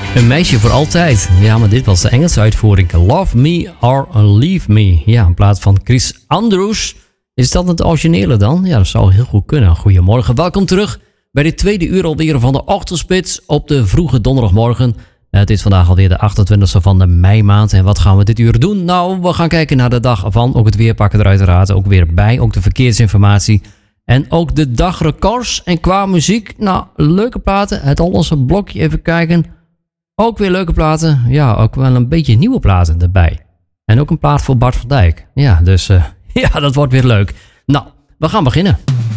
Een meisje voor altijd. Ja, maar dit was de Engelse uitvoering. Love Me or Leave Me. Ja, in plaats van Chris Andrews. Is dat het originele dan? Ja, dat zou heel goed kunnen. Goedemorgen, welkom terug bij dit tweede uur alweer van de Ochtendspits op de vroege donderdagmorgen. Het is vandaag alweer de 28e van de meimaand. En wat gaan we dit uur doen? Nou, we gaan kijken naar de dag van. Ook het weer pakken er uiteraard ook weer bij. Ook de verkeersinformatie. En ook de dagrecords. En qua muziek, nou, leuke platen. Het Hollandse blokje, even kijken. Ook weer leuke platen. Ja, ook wel een beetje nieuwe platen erbij. En ook een plaat voor Bart van Dijk. Ja, dus ja, dat wordt weer leuk. Nou, we gaan beginnen.